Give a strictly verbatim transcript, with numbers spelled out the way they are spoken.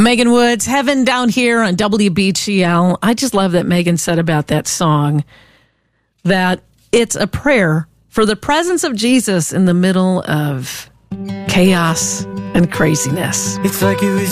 Megan Woods, Heaven Down Here on W B G L. I just love that Megan said about that song that it's a prayer for the presence of Jesus in the middle of chaos and craziness. It's like it was